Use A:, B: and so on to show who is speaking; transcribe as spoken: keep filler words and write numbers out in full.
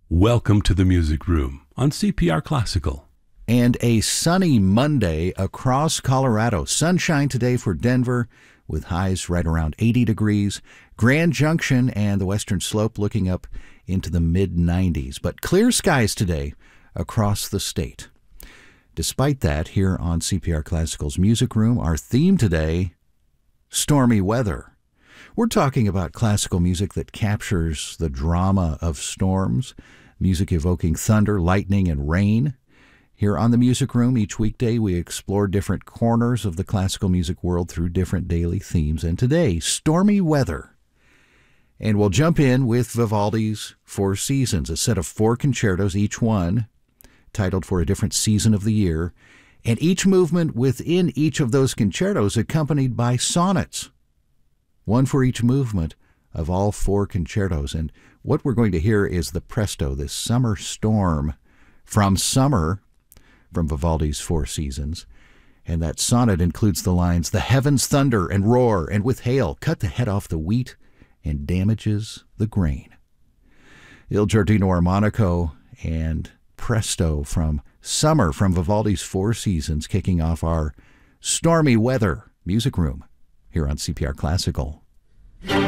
A: Welcome to the Music Room on C P R Classical.
B: And a sunny Monday across Colorado. Sunshine today for Denver with highs right around eighty degrees. Grand Junction and the Western Slope looking up into the mid nineties. But clear skies today across the state. Despite that, here on C P R Classical's Music Room, our theme today, stormy weather. We're talking about classical music that captures the drama of storms, music evoking thunder, lightning, and rain. Here on the Music Room, each weekday we explore different corners of the classical music world through different daily themes. And today, stormy weather. And we'll jump in with Vivaldi's Four Seasons, a set of four concertos, each one titled for a different season of the year, and each movement within each of those concertos accompanied by sonnets, one for each movement of all four concertos. And what we're going to hear is the Presto, this summer storm from Summer, from Vivaldi's Four Seasons. And that sonnet includes the lines, "The heavens thunder and roar, and with hail cut the head off the wheat and damages the grain." Il Giardino Armonico and Presto from Summer from Vivaldi's Four Seasons, kicking off our stormy weather Music Room here on C P R Classical.